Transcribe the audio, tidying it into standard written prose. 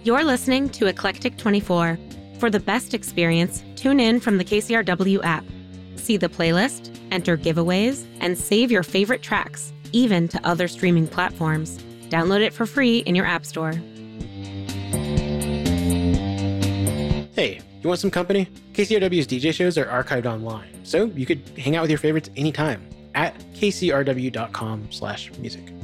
You're listening to Eclectic 24. For the best experience, tune in from the KCRW app. See the playlist, enter giveaways, and save your favorite tracks, even to other streaming platforms. Download it for free in your app store. Hey, you want some company? KCRW's DJ shows are archived online, so you could hang out with your favorites anytime at kcrw.com/music.